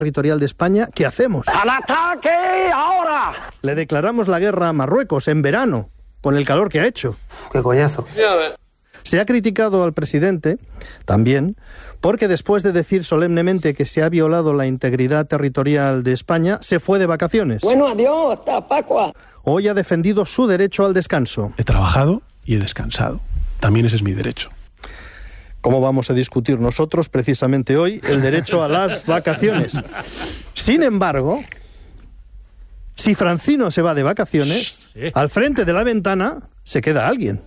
territorial de España, ¿qué hacemos? ¡Al ataque ahora! Le declaramos la guerra a Marruecos en verano, con el calor que ha hecho. ¡Qué coñazo! Se ha criticado al presidente, también, porque después de decir solemnemente que se ha violado la integridad territorial de España, se fue de vacaciones. Bueno, adiós, hasta Pascua. Hoy ha defendido su derecho al descanso. He trabajado y he descansado. También ese es mi derecho. ¿Cómo vamos a discutir nosotros, precisamente hoy, el derecho a las vacaciones? Sin embargo, si Francino se va de vacaciones, al frente de la ventana se queda alguien.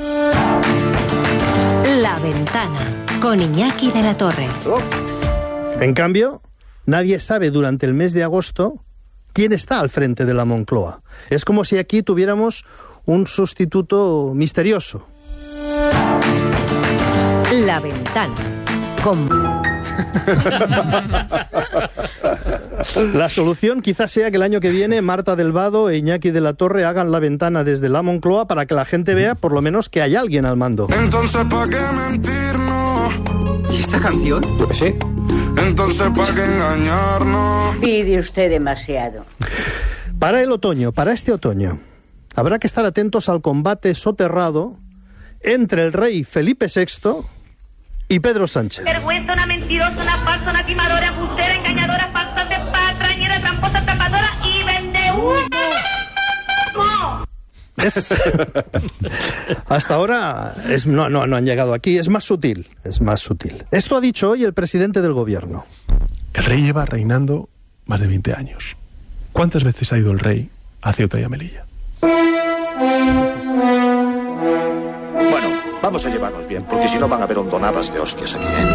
La Ventana, con Iñaki de la Torre. En cambio, nadie sabe durante el mes de agosto quién está al frente de la Moncloa. Es como si aquí tuviéramos un sustituto misterioso. La Ventana, con... La solución quizás sea que el año que viene Marta del Vado e Iñaki de la Torre hagan La Ventana desde la Moncloa para que la gente vea por lo menos que hay alguien al mando. Entonces, ¿para qué mentirnos? ¿Y esta canción? Yo qué sé. Entonces, ¿para qué engañarnos? Pide usted demasiado. Para el otoño, para este otoño, habrá que estar atentos al combate soterrado entre el rey Felipe VI y Pedro Sánchez. Vergüenza, una mentirosa, una falsa, una timadora, embustera, engañadora, falsante, patrañera, tramposa, estafadora y vendehumo. Hasta ahora no han llegado aquí, es más sutil. Esto ha dicho hoy el presidente del gobierno. El rey lleva reinando más de 20 años. ¿Cuántas veces ha ido el rey a Ceuta y a Melilla? Bueno, vamos a llevarnos bien, porque si no van a haber hondonadas de hostias aquí, ¿eh?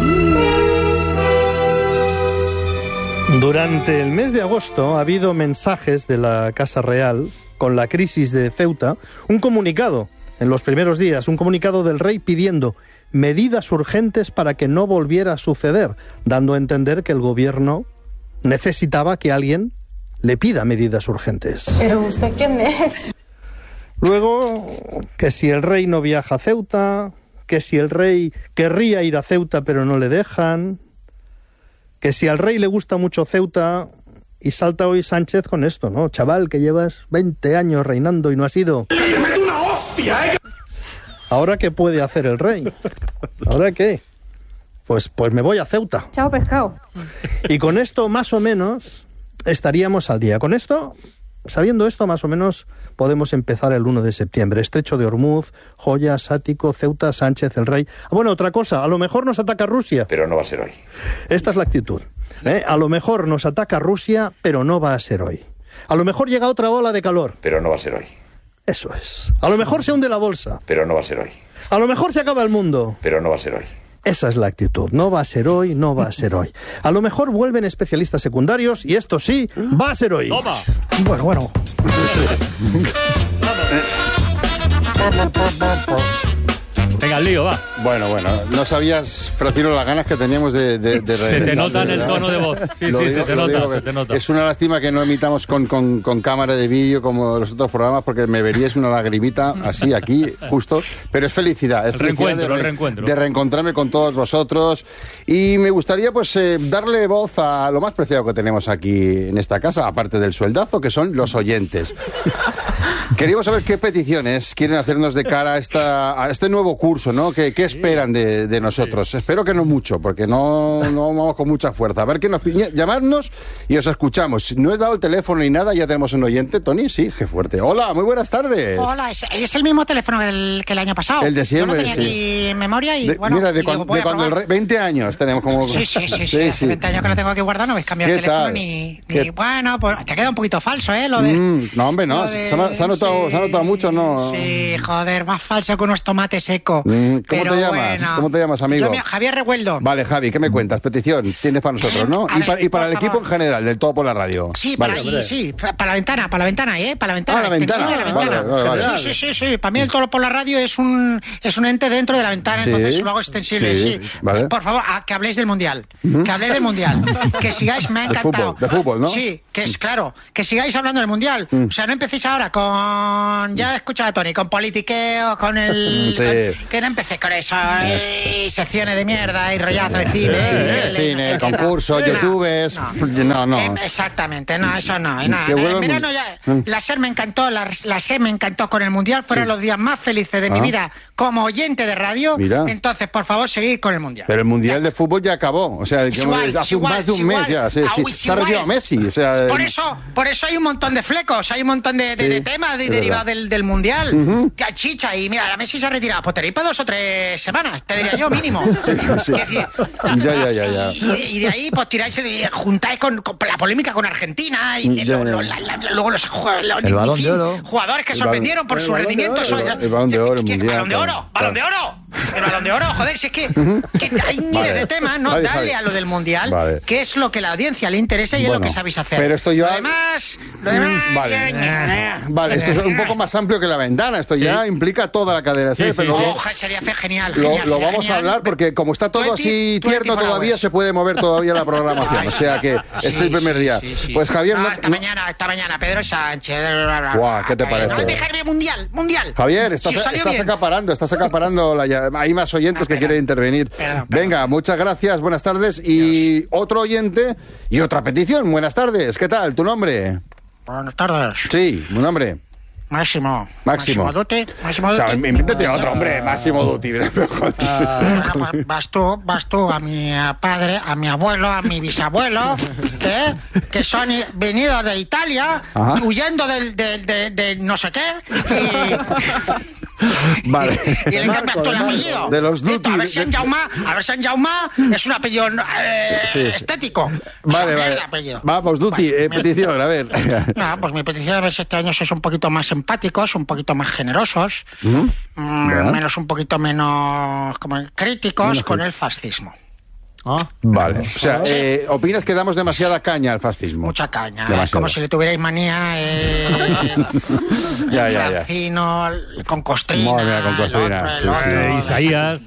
Durante el mes de agosto ha habido mensajes de la Casa Real con la crisis de Ceuta, un comunicado en los primeros días, un comunicado del rey pidiendo medidas urgentes para que no volviera a suceder, dando a entender que el gobierno necesitaba que alguien le pida medidas urgentes. ¿Pero usted quién es? Luego, que si el rey no viaja a Ceuta, que si el rey querría ir a Ceuta pero no le dejan, que si al rey le gusta mucho Ceuta, y salta hoy Sánchez con esto, ¿no? Chaval, que llevas 20 años reinando y no has ido. ¡Que te meto una hostia, eh! ¿Ahora qué puede hacer el rey? ¿Ahora qué? Pues me voy a Ceuta. Chao, pescado. Y con esto, más o menos, estaríamos al día. Con esto, sabiendo esto, más o menos, podemos empezar el 1 de septiembre. Estrecho de Ormuz, Joya, Sático, Ceuta, Sánchez, el rey. Bueno, otra cosa, a lo mejor nos ataca Rusia. Pero no va a ser hoy. Esta es la actitud. A lo mejor nos ataca Rusia, pero no va a ser hoy. A lo mejor llega otra ola de calor. Pero no va a ser hoy. Eso es. A lo mejor se hunde la bolsa. Pero no va a ser hoy. A lo mejor se acaba el mundo. Pero no va a ser hoy. Esa es la actitud. No va a ser hoy, no va a ser hoy. A lo mejor vuelven especialistas secundarios y esto sí, va a ser hoy. ¡Toma! Bueno. Venga, al lío, va. Bueno, no sabías, Francino, las ganas que teníamos de Se te nota en el tono de voz. Sí, se te nota. Es una lástima que no emitamos con cámara de vídeo como los otros programas, porque me veríais una lagrimita así aquí, justo. Pero es felicidad. Es felicidad reencuentro. De reencontrarme con todos vosotros. Y me gustaría, pues, darle voz a lo más preciado que tenemos aquí en esta casa, aparte del sueldazo, que son los oyentes. Queríamos saber qué peticiones quieren hacernos de cara a este nuevo curso, ¿no? ¿Qué esperan de nosotros? Sí. Espero que no mucho, porque no vamos con mucha fuerza. A ver qué nos llamadnos y os escuchamos. No he dado el teléfono ni nada, ya tenemos un oyente. Tony, sí, qué fuerte. Hola, muy buenas tardes. Hola, es el mismo teléfono que el año pasado. El de siempre, yo no tenía aquí en memoria y bueno... Mira, de cuando el rey... 20 años tenemos como... Sí. Hace 20 años que lo tengo aquí guardado, no habéis cambiado el teléfono ni... Bueno, pues te queda un poquito falso, ¿eh? Lo de... no, hombre, no. Se ha notado mucho, ¿no? Sí, joder, más falso que unos tomates secos. ¿Cómo te llamas? Bueno. ¿Cómo te llamas, amigo? Javier Revueldo. Vale, Javi, ¿qué me cuentas? Petición tienes para nosotros, ¿no? Y para el equipo en general, del Todo por la Radio. Sí, vale. Para la ventana, Para la ventana. Vale. Sí. Para mí el Todo por la Radio es un ente dentro de la ventana, entonces lo hago extensible, sí. Vale. Por favor, que habléis del Mundial. Que habléis del Mundial. Que sigáis, me ha encantado. De fútbol, ¿no? Sí, que es claro. Que sigáis hablando del Mundial. O sea, no empecéis ahora con... Ya he escuchado a Tony, con politiqueo, con el... Que no empecé con eso. y secciones de mierda y rollazo de cine. Concursos, youtubers. No. Exactamente, no, eso no. En verano ya, la SER me encantó, con el Mundial, fueron los días más felices de mi vida como oyente de radio. Mira. Entonces, por favor, seguid con el Mundial. Pero el Mundial de fútbol ya acabó, o sea, hace más de un mes ya. Se ha retirado Messi, o sea... Por eso hay un montón de flecos, hay un montón de temas derivados del Mundial. Cachicha, y mira, Messi se ha retirado. Pues tenéis para 2 o 3 semanas, te diría yo, mínimo. Sí. Ya. Y de ahí, pues tiráis, juntáis con la polémica con Argentina y luego los jugadores que sorprendieron por su rendimiento. El Balón de Oro, el Mundial. ¡Balón de Oro! El Balón de Oro, joder, si es que hay miles de temas, ¿no? Dale a lo del Mundial, que es lo que a la audiencia le interesa y es lo que sabéis hacer. Pero esto ya... Lo demás... Vale, esto es un poco más amplio que La Ventana, esto ya implica toda la cadena. Sería genial. Lo vamos a hablar porque como está todo así tierno todavía, se puede mover todavía la programación, o sea que es el primer día. Pues Javier... Esta mañana, Pedro Sánchez... ¿Qué te parece? No dejarme Mundial. Javier, estás acaparando hay más oyentes que quieren intervenir. Venga, muchas gracias, buenas tardes. Y otro oyente y otra petición. Buenas tardes, ¿qué tal? ¿Tu nombre? Buenas tardes. Sí, ¿tu nombre? Máximo Dutti. O sea, invéntate otro, hombre, Máximo Dutti. Vas tú a mi padre, a mi abuelo, a mi bisabuelo, que son venidos de Italia, huyendo de no sé qué, Vale. Y le cambia todo el apellido. De los Dutti. A ver si en Jaume es un apellido estético. Vale. Vamos, Dutti, petición, a ver. No, pues mi petición es este año sois un poquito más empáticos, un poquito más generosos, un poquito menos críticos con el fascismo. Vale, o sea, ¿opinas que damos demasiada caña al fascismo? Mucha caña, como si le tuvierais manía Francino, con Costrina, Isaías,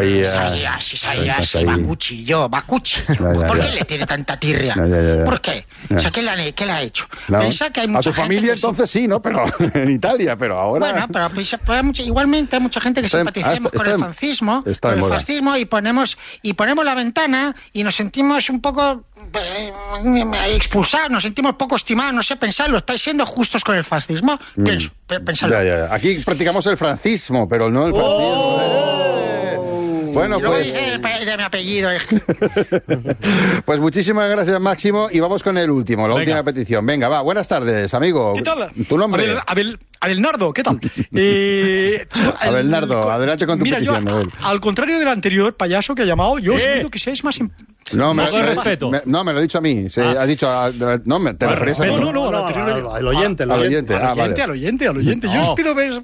Bakuchi. ¿Por qué le tiene tanta tirria? ¿Por qué? O sea, ¿qué le ha hecho? Piensa que hay mucha a tu familia entonces sí, ¿no? Pero en Italia, pero ahora... Bueno, pero igualmente hay mucha gente que simpaticemos con el fascismo, y ponemos La Ventana y nos sentimos un poco expulsados, nos sentimos poco estimados, no sé, pensadlo, estáis siendo justos con el fascismo, pensadlo. Ya. Aquí practicamos el francismo, pero no el fascismo. Bueno, pues... dice de mi apellido. Pues muchísimas gracias, Máximo, y vamos con el último, la última petición. Venga, va, buenas tardes, amigo. ¿Qué tal? ¿Tu nombre? Abelnardo, ¿qué tal? Abelnardo, adelante con tu petición. Yo, al contrario del anterior payaso que ha llamado, yo os pido que seáis más... respeto. Me lo ha dicho a mí. Ha dicho... ¿te refieres a mí? No, al oyente. Al oyente. Yo os pido ver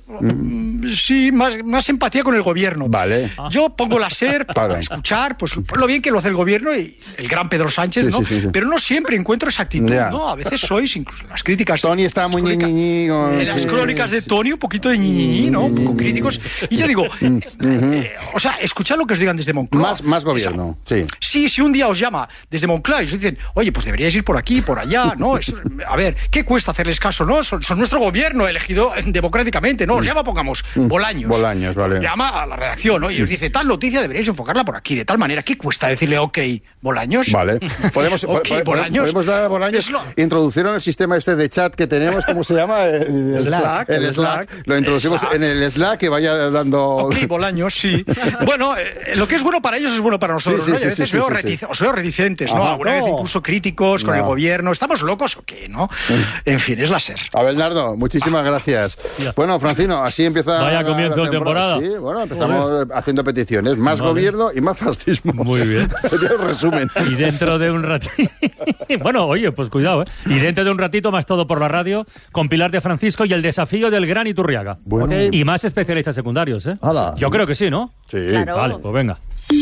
más empatía con el gobierno. Vale. Yo pongo la SER para escuchar pues lo bien que lo hace el gobierno y el gran Pedro Sánchez, ¿no? Sí. Pero no siempre encuentro esa actitud, ¿no? A veces sois, incluso las críticas... Tony está muy ñiñiñi. Las crónicas de Tony, un poquito de ñiñiñi, ¿no? Un poco críticos. Y yo digo, o sea, escuchad lo que os digan desde Moncloa. Más gobierno, sí. Sí, si un día os llama desde Moncloa y os dicen, oye, pues deberíais ir por aquí, por allá, ¿no? A ver, ¿qué cuesta hacerles caso, no? Son nuestro gobierno elegido democráticamente, ¿no? Os llama, pongamos, Bolaños. Bolaños, vale. Llama a la redacción, ¿no? Y os dice, tal noticia deberíais enfocarla por aquí, de tal manera. ¿Qué cuesta decirle, ok, Bolaños? Vale. Podemos dar a Bolaños, introducir en el sistema este de chat que tenemos, ¿cómo se llama? El Slack. Lo introducimos en el Slack, que vaya dando... Ok, Bolaños, sí. Bueno, lo que es bueno para ellos es bueno para nosotros, ¿no? Y a veces os veo reticentes, ¿no? Alguna vez incluso críticos con el gobierno. ¿Estamos locos o qué, no? En fin, es la SER. Abelnardo, muchísimas gracias. Bueno, Francino, así empieza... Vaya comienzo de temporada. Sí, bueno, empezamos haciendo peticiones. Más gobierno y más fascismo. Muy bien. Sería el resumen. Y dentro de un ratito... Bueno, oye, pues cuidado, ¿eh? Y dentro de un ratito más Todo por la Radio, con Pilar de Francisco y el desafío del gran Iturriaga. Bueno. Y más especialistas secundarios, ¿eh? ¡Hala! Yo creo que sí, ¿no? Sí. Claro. Vale, pues venga.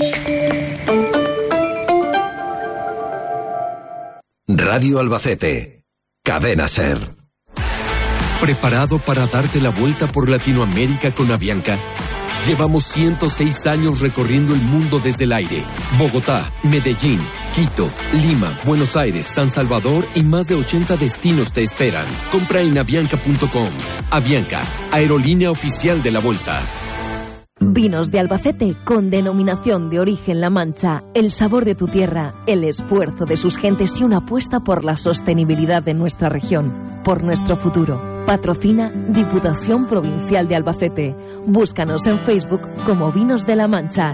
Radio Albacete. Cadena SER. ¿Preparado para darte la vuelta por Latinoamérica con Avianca? Llevamos 106 años recorriendo el mundo desde el aire. Bogotá, Medellín, Quito, Lima, Buenos Aires, San Salvador y más de 80 destinos te esperan. Compra en avianca.com. Avianca, aerolínea oficial de la Vuelta. Vinos de Albacete con denominación de origen La Mancha, el sabor de tu tierra, el esfuerzo de sus gentes y una apuesta por la sostenibilidad de nuestra región, por nuestro futuro. Patrocina Diputación Provincial de Albacete. Búscanos en Facebook como Vinos de La Mancha,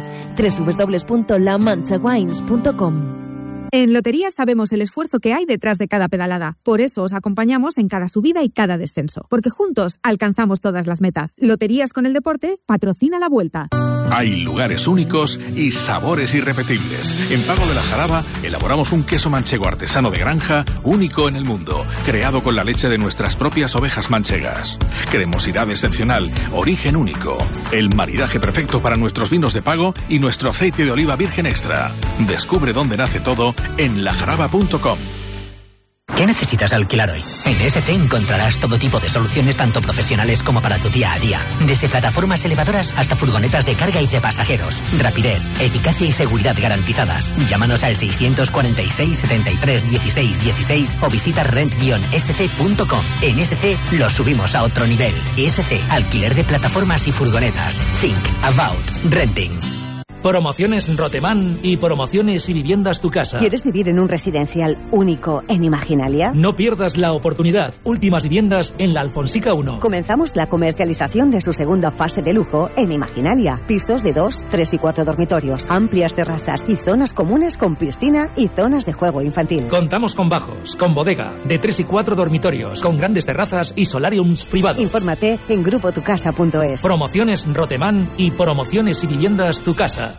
www.lamanchawines.com. En Loterías sabemos el esfuerzo que hay detrás de cada pedalada. Por eso os acompañamos en cada subida y cada descenso. Porque juntos alcanzamos todas las metas. Loterías con el deporte patrocina la Vuelta. Hay lugares únicos y sabores irrepetibles. En Pago de la Jaraba elaboramos un queso manchego artesano de granja único en el mundo, creado con la leche de nuestras propias ovejas manchegas. Cremosidad excepcional, origen único. El maridaje perfecto para nuestros vinos de Pago y nuestro aceite de oliva virgen extra. Descubre dónde nace todo en lajaraba.com. ¿Qué necesitas alquilar hoy? En SC encontrarás todo tipo de soluciones tanto profesionales como para tu día a día. Desde plataformas elevadoras hasta furgonetas de carga y de pasajeros. Rapidez, eficacia y seguridad garantizadas. Llámanos al 646 73 16 16 o visita rent-sc.com. En SC lo subimos a otro nivel. SC, alquiler de plataformas y furgonetas. Think about renting. Promociones Rotemán y Promociones y Viviendas Tu Casa. ¿Quieres vivir en un residencial único en Imaginalia? No pierdas la oportunidad. Últimas viviendas en la Alfonsica 1. Comenzamos la comercialización de su segunda fase de lujo en Imaginalia. Pisos de 2, 3 y 4 dormitorios, amplias terrazas y zonas comunes con piscina y zonas de juego infantil. Contamos con bajos, con bodega, de 3 y 4 dormitorios, con grandes terrazas y solariums privados. Infórmate en grupotucasa.es. Promociones Rotemán y Promociones y Viviendas Tu Casa.